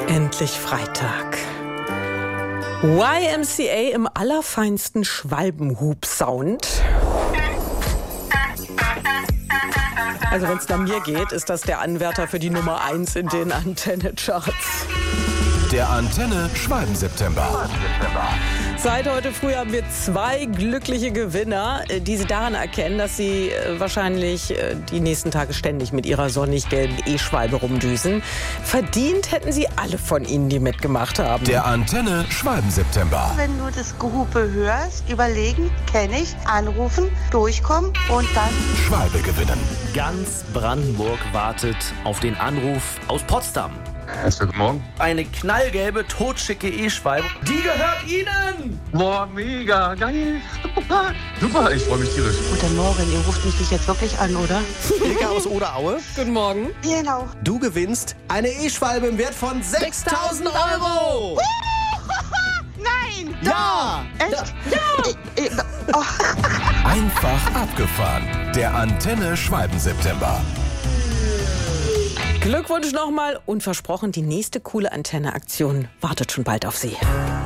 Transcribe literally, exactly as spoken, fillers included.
Endlich Freitag. Y M C A im allerfeinsten Schwalbenhub-Sound. Also wenn es nach mir geht, ist das der Anwärter für die Nummer eins in den Antenne-Charts. Der Antenne Schwalben-September. Seit heute früh haben wir zwei glückliche Gewinner, die Sie daran erkennen, dass sie wahrscheinlich die nächsten Tage ständig mit ihrer sonnig-gelben E-Schwalbe rumdüsen. Verdient hätten sie alle von Ihnen, die mitgemacht haben. Der Antenne Schwalben-September. Wenn du das Gehupe hörst, überlegen, kenne ich, anrufen, durchkommen und dann Schwalbe gewinnen. Ganz Brandenburg wartet auf den Anruf aus Potsdam. Erster Guten Morgen. Eine knallgelbe, totschicke E-Schwalbe. Die gehört Ihnen! Boah, mega, geil. Super, super, ich freue mich tierisch. Guten Morgen, ihr ruft mich nicht jetzt wirklich an, oder? Ilka aus Oderaue. Guten Morgen. Genau. Du gewinnst eine E-Schwalbe im Wert von sechstausend Euro. Nein! Ja! Echt? Ja! Ich, ich, oh. Einfach abgefahren. Der Antenne Schwalben-September. Glückwunsch nochmal und versprochen, die nächste coole Antenne-Aktion wartet schon bald auf Sie.